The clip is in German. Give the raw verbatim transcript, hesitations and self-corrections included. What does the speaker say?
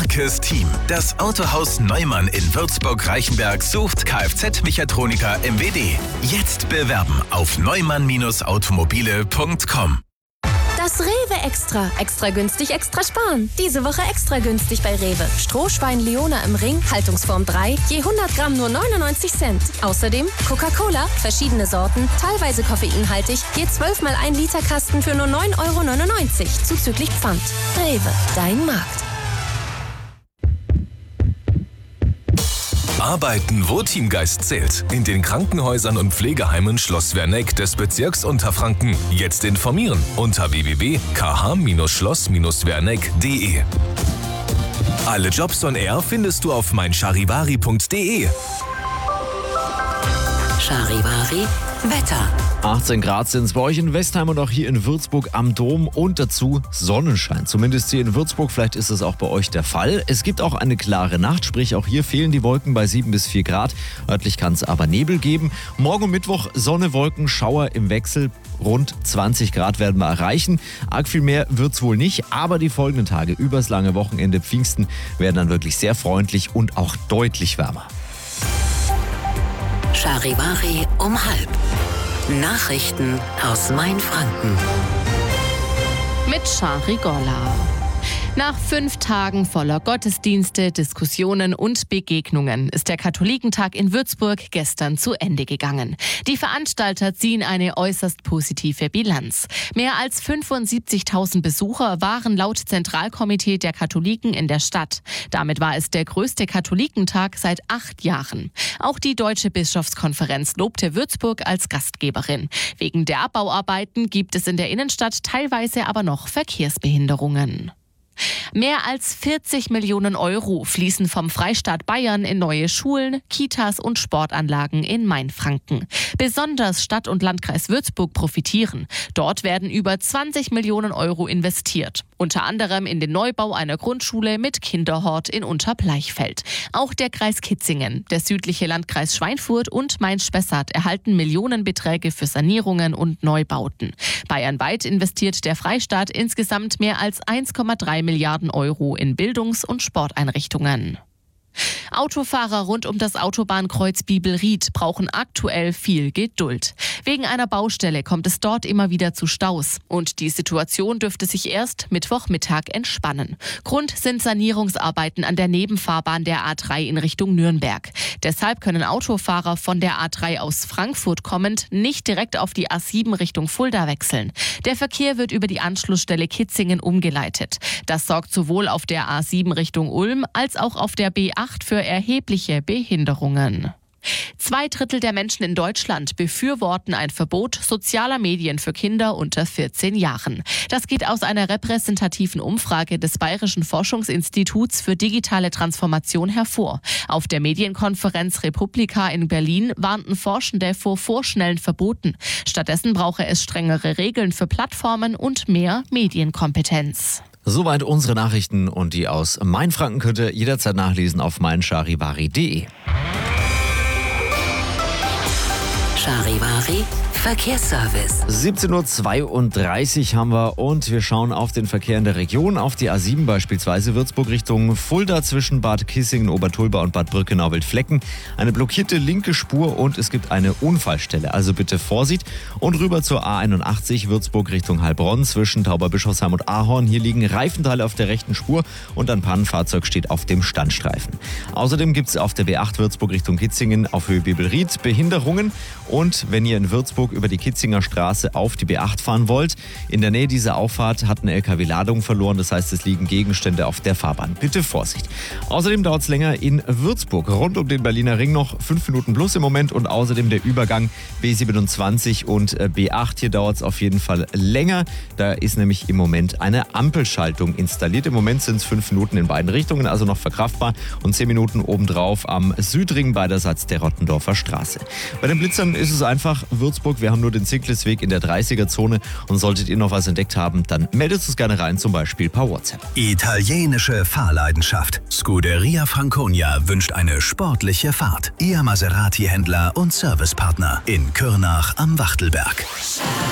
Starkes Team. Das Autohaus Neumann in Würzburg-Reichenberg sucht Kfz-Mechatroniker M W D. Jetzt bewerben auf neumann Automobile punkt com. Das Rewe Extra. Extra günstig, extra sparen. Diese Woche extra günstig bei Rewe. Strohschwein Leona im Ring, Haltungsform drei, je hundert Gramm nur neunundneunzig Cent. Außerdem Coca-Cola, verschiedene Sorten, teilweise koffeinhaltig, je zwölf mal ein Liter Kasten für nur neun Euro neunundneunzig, zuzüglich Pfand. Rewe, dein Markt. Arbeiten, wo Teamgeist zählt. In den Krankenhäusern und Pflegeheimen Schloss Werneck des Bezirks Unterfranken. Jetzt informieren unter w w w punkt k h schloss werneck punkt d e. Alle Jobs on Air findest du auf mein charivari punkt d e. Charivari Wetter. achtzehn Grad sind es bei euch in Westheim und auch hier in Würzburg am Dom und dazu Sonnenschein. Zumindest hier in Würzburg, vielleicht ist es auch bei euch der Fall. Es gibt auch eine klare Nacht, sprich auch hier fehlen die Wolken bei sieben bis vier Grad. Örtlich kann es aber Nebel geben. Morgen und Mittwoch Sonne, Wolken, Schauer im Wechsel. Rund zwanzig Grad werden wir erreichen. Arg viel mehr wird es wohl nicht, aber die folgenden Tage übers lange Wochenende Pfingsten werden dann wirklich sehr freundlich und auch deutlich wärmer. Charivari um halb. Nachrichten aus Mainfranken. Mit Shari Golla. Nach fünf Tagen voller Gottesdienste, Diskussionen und Begegnungen ist der Katholikentag in Würzburg gestern zu Ende gegangen. Die Veranstalter ziehen eine äußerst positive Bilanz. Mehr als fünfundsiebzigtausend Besucher waren laut Zentralkomitee der Katholiken in der Stadt. Damit war es der größte Katholikentag seit acht Jahren. Auch die Deutsche Bischofskonferenz lobte Würzburg als Gastgeberin. Wegen der Abbauarbeiten gibt es in der Innenstadt teilweise aber noch Verkehrsbehinderungen. Mehr als vierzig Millionen Euro fließen vom Freistaat Bayern in neue Schulen, Kitas und Sportanlagen in Mainfranken. Besonders Stadt und Landkreis Würzburg profitieren. Dort werden über zwanzig Millionen Euro investiert. Unter anderem in den Neubau einer Grundschule mit Kinderhort in Unterbleichfeld. Auch der Kreis Kitzingen, der südliche Landkreis Schweinfurt und Main-Spessart erhalten Millionenbeträge für Sanierungen und Neubauten. Bayernweit investiert der Freistaat insgesamt mehr als eins Komma drei Milliarden Euro in Bildungs- und Sporteinrichtungen. Autofahrer rund um das Autobahnkreuz Bibelried brauchen aktuell viel Geduld. Wegen einer Baustelle kommt es dort immer wieder zu Staus. Und die Situation dürfte sich erst Mittwochmittag entspannen. Grund sind Sanierungsarbeiten an der Nebenfahrbahn der A drei in Richtung Nürnberg. Deshalb können Autofahrer von der A drei aus Frankfurt kommend nicht direkt auf die A sieben Richtung Fulda wechseln. Der Verkehr wird über die Anschlussstelle Kitzingen umgeleitet. Das sorgt sowohl auf der A sieben Richtung Ulm als auch auf der B acht für erhebliche Behinderungen. Zwei Drittel der Menschen in Deutschland befürworten ein Verbot sozialer Medien für Kinder unter vierzehn Jahren. Das geht aus einer repräsentativen Umfrage des Bayerischen Forschungsinstituts für digitale Transformation hervor. Auf der Medienkonferenz Republika in Berlin warnten Forschende vor vorschnellen Verboten. Stattdessen brauche es strengere Regeln für Plattformen und mehr Medienkompetenz. Soweit unsere Nachrichten und die aus Mainfranken könnt ihr jederzeit nachlesen auf mein charivari punkt d e. Charivari Verkehrsservice. siebzehn Uhr zweiunddreißig haben wir und wir schauen auf den Verkehr in der Region, auf die A sieben beispielsweise, Würzburg Richtung Fulda zwischen Bad Kissingen, Obertulba und Bad Brückenau-Wildflecken. Eine blockierte linke Spur und es gibt eine Unfallstelle, also bitte Vorsicht. Und rüber zur A einundachtzig, Würzburg Richtung Heilbronn zwischen Tauberbischofsheim und Ahorn. Hier liegen Reifenteile auf der rechten Spur und ein Pannenfahrzeug steht auf dem Standstreifen. Außerdem gibt es auf der B acht Würzburg Richtung Kitzingen auf Höhe Bibelried Behinderungen. Und wenn ihr in Würzburg über die Kitzinger Straße auf die B acht fahren wollt, in der Nähe dieser Auffahrt hat eine L K W-Ladung verloren, das heißt, es liegen Gegenstände auf der Fahrbahn. Bitte Vorsicht. Außerdem dauert es länger in Würzburg, rund um den Berliner Ring noch fünf Minuten plus im Moment und außerdem der Übergang B siebenundzwanzig und B acht. Hier dauert es auf jeden Fall länger. Da ist nämlich im Moment eine Ampelschaltung installiert. Im Moment sind es fünf Minuten in beiden Richtungen, also noch verkraftbar und zehn Minuten obendrauf am Südring beiderseits der Rottendorfer Straße. Bei den Blitzern ist es einfach Würzburg. Wir haben nur den Zirklisweg in der dreißiger-Zone und solltet ihr noch was entdeckt haben, dann meldet es gerne rein, zum Beispiel per WhatsApp. Italienische Fahrleidenschaft. Scuderia Franconia wünscht eine sportliche Fahrt. Ihr Maserati-Händler und Servicepartner in Kürnach am Wachtelberg.